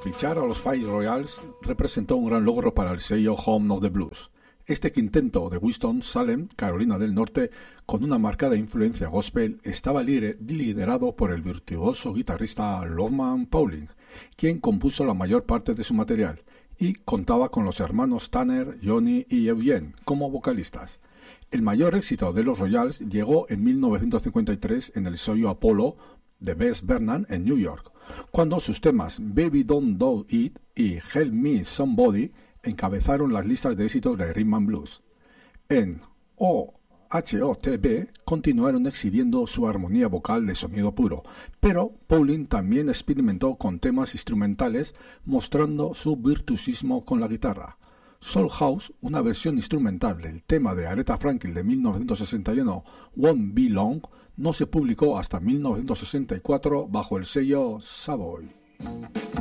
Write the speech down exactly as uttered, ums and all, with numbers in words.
fichar a los Fire Royals representó un gran logro para el sello Home of the Blues. Este quinteto de Winston-Salem, Carolina del Norte, con una marcada influencia gospel, estaba liderado por el virtuoso guitarrista Loveman Pauling, quien compuso la mayor parte de su material, y contaba con los hermanos Tanner, Johnny y Eugene como vocalistas. El mayor éxito de los Royals llegó en mil novecientos cincuenta y tres en el sello Apollo de Bess Bernard en New York, cuando sus temas Baby Don't Do It y Help Me Somebody encabezaron las listas de éxitos de Rhythm and Blues. En O H O T B continuaron exhibiendo su armonía vocal de sonido puro, pero Pauling también experimentó con temas instrumentales mostrando su virtuosismo con la guitarra. Soul House, una versión instrumental del tema de Aretha Franklin de mil novecientos sesenta y uno, Won't Be Long, no se publicó hasta mil novecientos sesenta y cuatro bajo el sello Savoy.